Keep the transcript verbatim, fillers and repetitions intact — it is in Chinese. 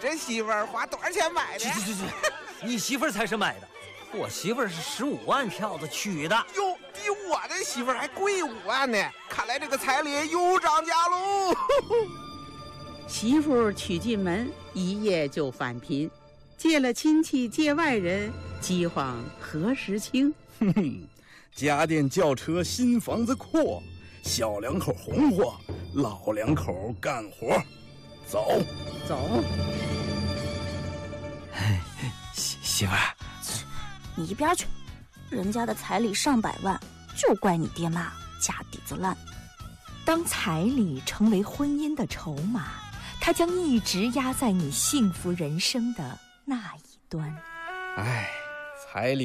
这媳妇儿花多少钱买的？ 去去去去，你媳妇儿才是买的，我媳妇儿是十五万票子娶的。 哟，比我的媳妇儿还贵五万呢！看来这个彩礼又涨价喽。 媳妇娶进门，一夜就返贫，借了亲戚借外人，饥荒何时清？ 哼哼，家电轿车新房子阔，小两口红火，老两口干活。走走。 媳媳妇儿， 你一边去！人家的彩礼上百万，就怪你爹妈家底子烂。 当彩礼成为婚姻的筹码，它将一直压在你幸福人生的那一端。 哎，彩礼